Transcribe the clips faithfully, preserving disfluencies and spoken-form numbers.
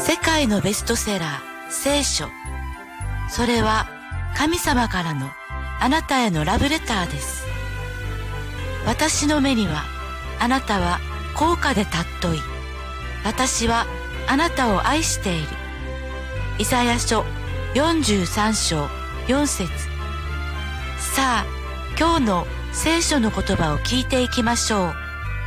世界のベストセラー、聖書。それは神様からのあなたへのラブレターです。私の目にはあなたは高価で尊い。私はあなたを愛している。イザヤ書よんじゅうさん章よん節。さあ、今日の聖書の言葉を聞いていきましょう。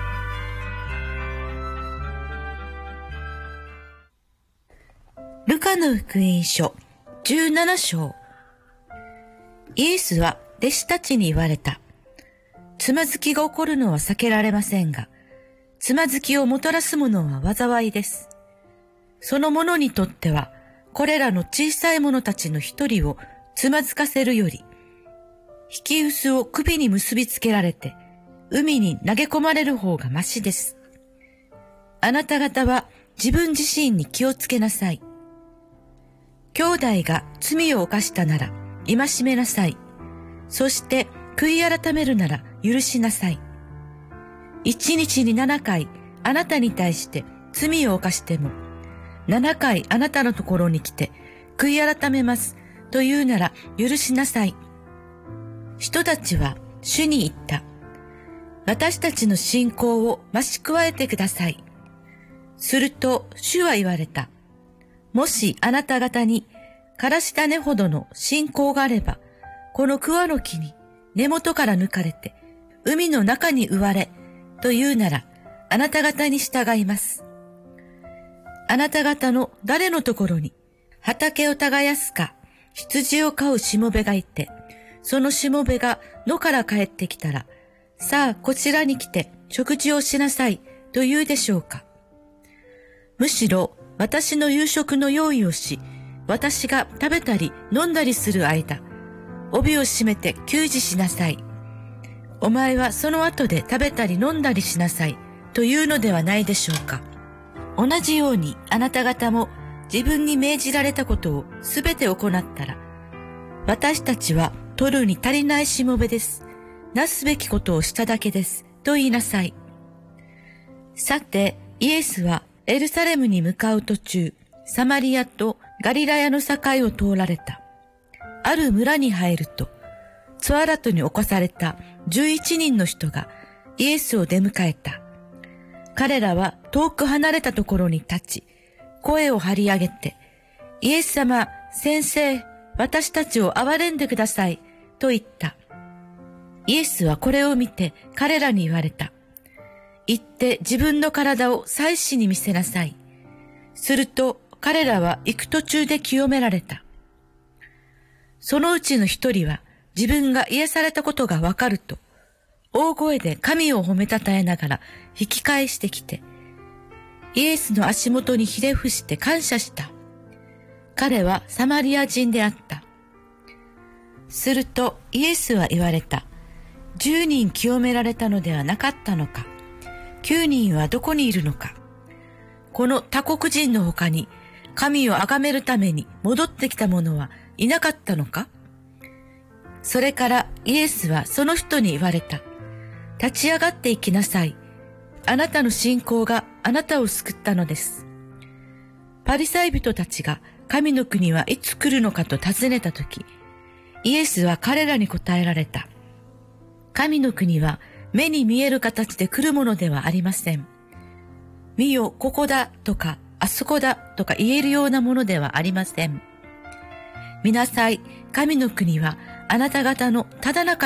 ルカの福音書じゅうなな章。イエスは弟子たちに言われた。つまずきが起こるのは避けられませんが、つまずきをもたらすものは災いです。その者にとっては、これらの小さい者たちの一人をつまずかせるより、引き臼を首に結びつけられて、海に投げ込まれる方がましです。あなた方は自分自身に気をつけなさい。兄弟が罪を犯したなら、戒めなさい。そして悔い改めるなら許しなさい。一日に七回あなたに対して罪を犯しても、七回あなたのところに来て悔い改めますと言うなら許しなさい。人たちは主に言った。私たちの信仰を増し加えてください。すると主は言われた。もしあなた方にからし種ほどの信仰があれば、この桑の木に根元から抜かれて海の中に植われと言うなら、あなた方に従います。あなた方の誰のところに畑を耕すか羊を飼うしもべがいて、そのしもべが野から帰ってきたら、さあこちらに来て食事をしなさいと言うでしょうか。むしろ私の夕食の用意をし、私が食べたり飲んだりする間、帯を締めて給仕しなさい。お前はその後で食べたり飲んだりしなさいというのではないでしょうか。同じようにあなた方も自分に命じられたことをすべて行ったら、私たちは取るに足りないしもべです。なすべきことをしただけです。と言いなさい。さて、イエスはエルサレムに向かう途中、サマリアとガリラヤの境を通られた。ある村に入ると、ツアラトに起こされた十一人の人がイエスを出迎えた。彼らは遠く離れたところに立ち、声を張り上げて、イエス様、先生、私たちを憐れんでください、と言った。イエスはこれを見て彼らに言われた。行って自分の体を祭司に見せなさい。すると彼らは行く途中で清められた。そのうちの一人は自分が癒されたことがわかると、大声で神を褒めたたえながら引き返してきて、イエスの足元にひれ伏して感謝した。彼はサマリア人であった。するとイエスは言われた。十人清められたのではなかったのか。九人はどこにいるのか。この他国人の他に神を崇めるために戻ってきた者はいなかったのか。それからイエスはその人に言われた。立ち上がっていきなさい。あなたの信仰があなたを救ったのです。パリサイ人たちが神の国はいつ来るのかと尋ねたとき、イエスは彼らに答えられた。神の国は目に見える形で来るものではありません。見よ、ここだとか、あそこだとか言えるようなものではありません。見なさい、神の国はあなた方のただ中